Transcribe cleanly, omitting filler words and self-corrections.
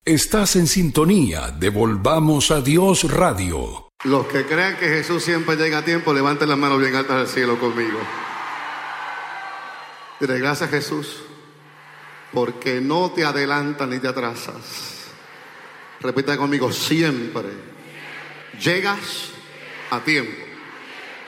Estás en sintonía de Volvamos a Dios Radio. Los que crean que Jesús siempre llega a tiempo, levanten las manos bien altas al cielo conmigo. Dile gracias, Jesús, porque no te adelantas ni te atrasas. Repita conmigo, siempre llegas a tiempo.